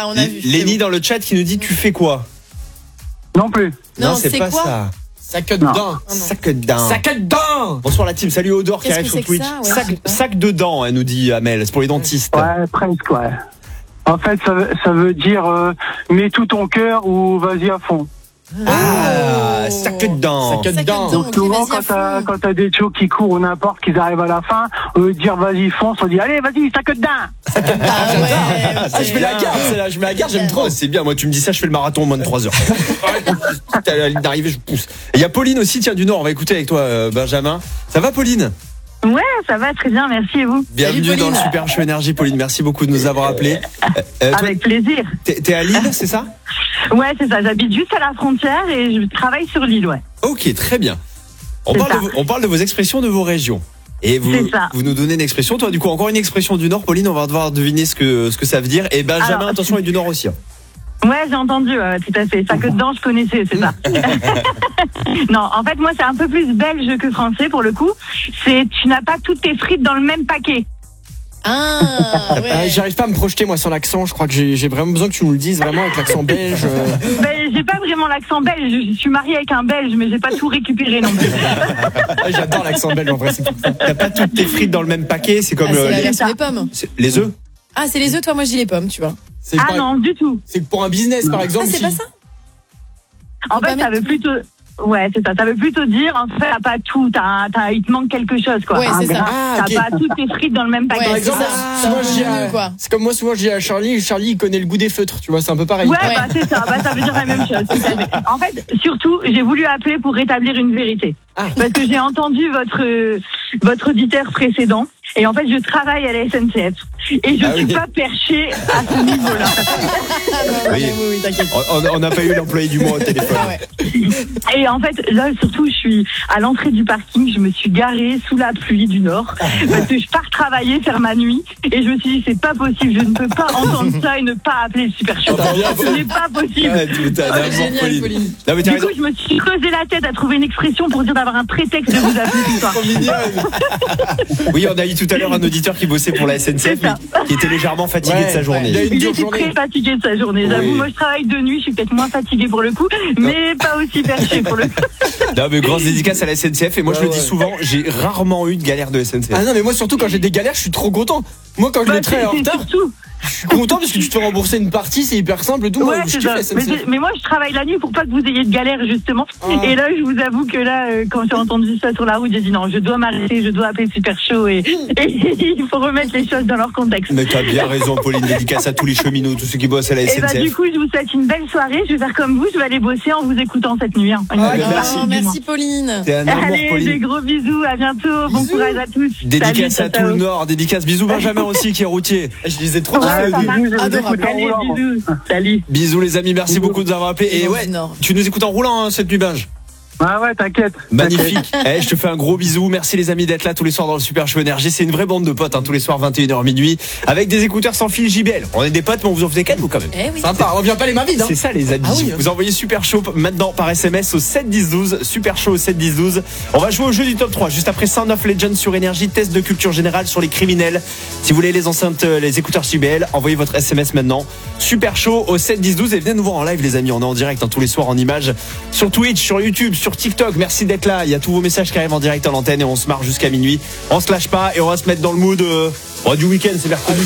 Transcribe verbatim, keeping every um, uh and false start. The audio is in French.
on a vu. Lénie dans le chat qui nous dit tu fais quoi? Non plus. Non, Non, c'est, c'est pas quoi ça. Sac de dents. Sac de dents. Sac de dents. Bonsoir la team, salut Odor qui Qu'est-ce arrive que sur c'est que Twitch. ça Ouais, sac, je sais pas. sac de dents, elle nous dit Amel, c'est pour les dentistes. Ouais, presque, ouais. En fait, ça, veut- ça veut dire euh, mets tout ton cœur ou vas-y à fond. Ah, Oh. sac de dents. Sac de Sac de dents. dents. Donc ok, souvent, vas-y à quand t'as, fond. quand t'as des chos qui courent ou n'importe, qu'ils arrivent à la fin, au lieu de dire vas-y fonce, on dit allez vas-y, sac de dents. Ah ouais, Ah, je mets la garde, c'est là, je mets la garde, j'aime trop. Oh, c'est bien, moi tu me dis ça, je fais le marathon en moins de trois heures. T'as la ligne d'arrivée, je pousse. Et il y a Pauline aussi, tiens, du Nord, on va écouter avec toi, euh, Benjamin. Ça va, Pauline? Ouais, ça va très bien, merci et vous? Bienvenue Pauline. dans le Super Show Énergie, Pauline. Merci beaucoup de nous avoir appelés. Euh, euh, toi, Avec plaisir. t'es, t'es à Lille, c'est ça? Ouais, c'est ça, j'habite juste à la frontière et je travaille sur l'île, ouais. Ok, très bien. On C'est parle, ça. de vos, on parle de vos expressions de vos régions. Et vous, C'est ça. vous nous donnez une expression. Toi, du coup, encore une expression du Nord, Pauline, on va devoir deviner ce que, ce que ça veut dire. Et Benjamin, Alors, attention, est du Nord aussi. hein. Ouais, j'ai entendu, ouais, tout à fait. Sac de dents, je connaissais, c'est ça. Non, en fait, moi, c'est un peu plus belge que français pour le coup. C'est tu n'as pas toutes tes frites dans le même paquet. Ah, Ah, ouais. J'arrive pas à me projeter moi sur l'accent. Je crois que j'ai, j'ai vraiment besoin que tu nous le dises vraiment avec l'accent belge. euh. Ben, j'ai pas vraiment l'accent belge. Je suis mariée avec un belge, mais j'ai pas tout récupéré non plus. Ah, j'adore l'accent belge en vrai. C'est pour ça. T'as pas toutes tes frites dans le même paquet, c'est comme Ah, c'est euh, la les, version des pommes. c'est- les œufs. Ah, c'est les œufs, toi, moi je dis les pommes, tu vois. C'est Ah pas- non, du tout. C'est que pour un business par Ah, exemple. c'est si- pas ça En Faut pas fait, ça mettre veut plutôt. Ouais, c'est ça. Ça veut plutôt dire, en fait, t'as pas tout. T'as, t'as, il te manque quelque chose, quoi. Ouais, Un c'est ça. grain. Ah, T'as ok. pas toutes tes frites dans le même paquet. Ouais, Par c'est exemple, ça. C'est souvent un je dis peu à- mieux, quoi. c'est comme moi souvent je dis à Charlie, Charlie il connaît le goût des feutres, tu vois, c'est un peu pareil. Ouais, Ouais. bah c'est ça, bah ça veut dire la même chose. tout à fait. En fait, surtout, j'ai voulu appeler pour rétablir une vérité. Ah. Parce que j'ai entendu votre euh, votre auditeur précédent. Et en fait, je travaille à la S N C F. Et je Ah suis oui. pas perchée à ce niveau-là. Ah, non, Oui. oui, oui, t'inquiète. On- On on n'a pas eu l'employé du mois au téléphone. Ah ouais. Et en fait, là, surtout, je suis à l'entrée du parking. Je me suis garée sous la pluie du Nord. Parce que je pars travailler, faire ma nuit. Et je me suis dit, c'est pas possible. Je ne peux pas entendre ça et ne pas appeler le Super Show. Ce n'est pas possible. Ouais, tu- t'as- Ah, t'as génial, raison, Pauline. Pauline. Non, mais t'as Du raison. coup, je me suis creusé la tête à trouver une expression pour dire d'avoir un prétexte de vous appeler ce soir. Oui, on a eu tout à l'heure un auditeur qui bossait pour la S N C F, C'est ça. mais qui était légèrement fatigué Ouais, de sa journée. ouais. Il a eu une Il dure était journée. très fatigué de sa journée. J'avoue, Oui. moi je travaille de nuit, je suis peut-être moins fatiguée pour le coup, mais pas aussi perchée pour le coup. Non, mais grosse dédicace à la S N C F. Et moi, je Ouais, le dis ouais. souvent, j'ai rarement eu de galère de S N C F. Ah non mais moi surtout quand j'ai des galères je suis trop content. Moi quand je Bah, le traite en c'est- c'est retard, surtout. je suis content parce que tu te fais rembourser une partie, c'est hyper simple et tout. Ouais, Moi, je c'est kiffe ça. la S N Mais, C F. c'est- mais moi je travaille la nuit pour pas que vous ayez de galère justement. Ah. Et là, je vous avoue que là, euh, quand j'ai entendu ça sur la route, j'ai dit non, je dois m'arrêter, je dois appeler Super Show et, et il faut remettre les choses dans leur contexte. Mais t'as bien raison, Pauline. Dédicace à tous les cheminots, tous ceux qui bossent à la Et bah du S N C F. coup, je vous souhaite une belle soirée. Je vais faire comme vous, je vais aller bosser en vous écoutant cette nuit. Hein. Une Ah, bonne bah, soirée, merci. Oh, du moins. merci, Pauline. T'es un amour, Allez, des Pauline. gros bisous, à bientôt, bon Bisous. courage à tous. Dédicace Salut, à tout ciao, le Nord. Dédicace. Bisous, Benjamin aussi, qui est routier. Je les ai trop ciao. kiffés. Ouais, ça marche. bisous, je vous Adorable. écoute en Allez, roulant. bisous. Salut. Bisous, les amis. Merci beaucoup de nous avoir appelés. Et Dans ouais, le Nord. tu nous écoutes en roulant, hein, cette nuit, Benj. Ah ouais, t'inquiète. Magnifique. Eh, je te fais un gros bisou. Merci les amis d'être là tous les soirs dans le Super Show Énergie. C'est une vraie bande de potes, hein, tous les soirs vingt et une heures minuit, avec des écouteurs sans fil J B L. On est des potes, mais on vous en faisait quatre, vous quand même. Eh oui. Sympa, on revient pas les mains vides. Hein. C'est ça les amis. Ah oui, hein. Vous envoyez Super Show maintenant par S M S au sept dix douze. Super Show au sept dix douze. On va jouer au jeu du top trois juste après Sound of Legends sur Énergie, test de culture générale sur les criminels. Si vous voulez les enceintes, euh, les écouteurs J B L, envoyez votre S M S maintenant. Super Show au sept dix douze et venez nous voir en live les amis. On est en direct hein, tous les soirs en images sur Twitch, sur YouTube, sur TikTok. Merci d'être là. Il y a tous vos messages qui arrivent en direct à l'antenne et on se marre jusqu'à minuit. On se lâche pas et on va se mettre dans le mood euh, oh, du week-end. C'est mercredi